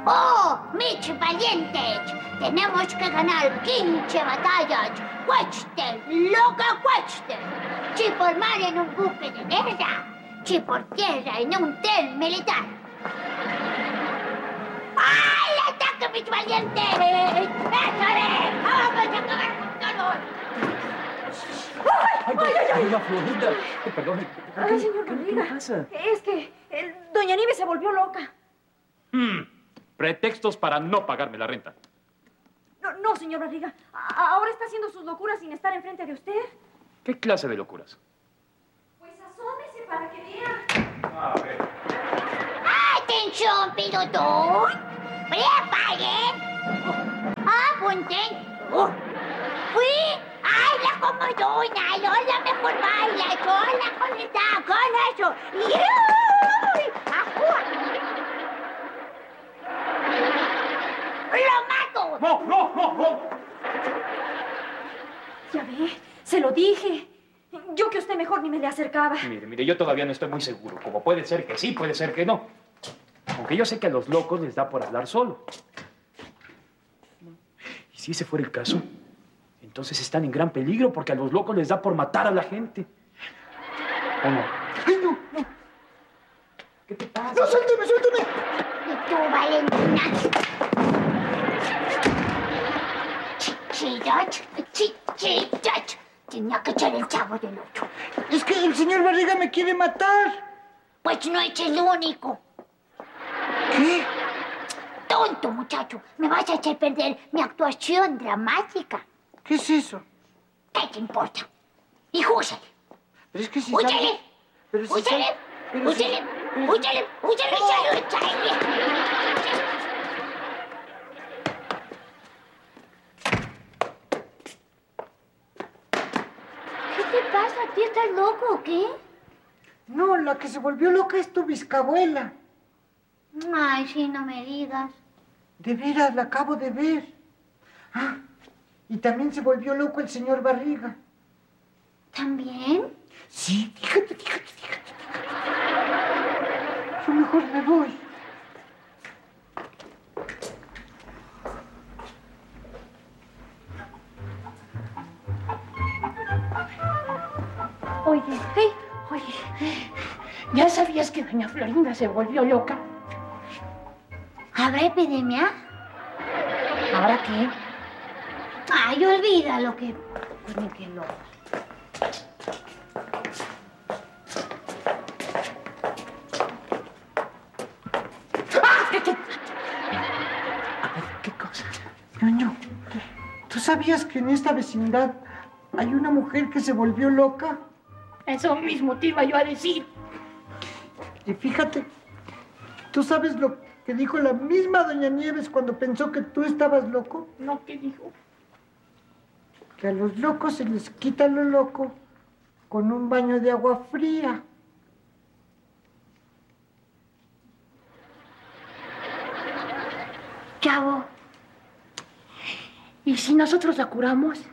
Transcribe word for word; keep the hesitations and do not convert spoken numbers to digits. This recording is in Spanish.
¡Oh, mis valientes! Tenemos que ganar quince batallas. ¡Cueste lo que cueste! Si por mar en un buque de guerra, si por tierra en un tren militar. ¡Al ataque, mis valientes! ¡Eso es! ¡Vamos a acabar con todos! ¡Ay, ay, ay! ay. Doña Florinda, perdone. Ay, señor ¿Qué, Barriga. ¿Qué pasa? Es que eh, doña Nieves se volvió loca. Hmm. Pretextos para no pagarme la renta. No, no, señor Barriga. A- ahora está haciendo sus locuras sin estar enfrente de usted. ¿Qué clase de locuras? Pues asómese para que vea. A ver. ¡Atención, pilotón! ¡Preparen! ¡Apunten! Uh, ¡Fui! ¡Ay, la comodona! ¡Lola mejor baila! ¡Sola con esta, con eso! ¡Yuy! ¡Ajúa! ¡Lo mato! ¡No, no, no, no! Ya ve, se lo dije. Yo que usted mejor ni me le acercaba. Mire, mire, yo todavía no estoy muy seguro. Como puede ser que sí, puede ser que no. Aunque yo sé que a los locos les da por hablar solo. Y si ese fuera el caso, entonces están en gran peligro porque a los locos les da por matar a la gente. ¿O no? ¡Ay, no, no! ¿Qué te pasa? ¡No, suélteme, suélteme! ¿Y tú, Valentina? Chichirach, chichirach. Tenía que echar el chavo del ocho. Es que el señor Barriga me quiere matar. Pues no es el único. ¿Qué? Tonto, muchacho. Me vas a hacer perder mi actuación dramática. ¿Qué es eso? ¿Qué te importa? Y júzale. Pero es que si ¡Úchale! sabe- Pero si ¡Úchale! sabe- pero si- ¡Úchale! pero si- ¡Úchale! ¡Úchale! ¡Úchale! ¡Úchale! ¿Qué te pasa? ¿Tú estás loco o qué? No, la que se volvió loca es tu bisabuela. Ay, sí, no me digas. De veras, la acabo de ver. Ah, y también se volvió loco el señor Barriga. ¿También? Sí, fíjate, fíjate, fíjate. Yo mejor me voy. Oye, hey, oye, ¿ya sabías que doña Florinda se volvió loca? ¿Habrá epidemia? ¿Ahora qué? Ay, olvida lo que... Pues ni que loco. ¿Qué cosa? Ñoño, ¿tú sabías que en esta vecindad hay una mujer que se volvió loca? Eso mismo te iba yo a decir. Y fíjate, ¿tú sabes lo que dijo la misma doña Nieves cuando pensó que tú estabas loco? ¿No qué dijo? Que a los locos se les quita lo loco con un baño de agua fría. Chavo, ¿y si nosotros la curamos?